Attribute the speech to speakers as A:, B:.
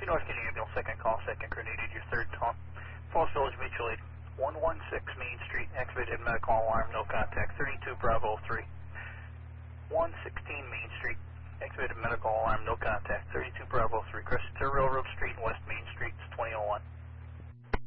A: North County Ambulance, second call, second crew needed, your third call. Falls Village Mutual Aid, 116 Main Street, activated medical alarm, no contact, 32 Bravo 3. 116 Main Street, activated medical alarm, no contact.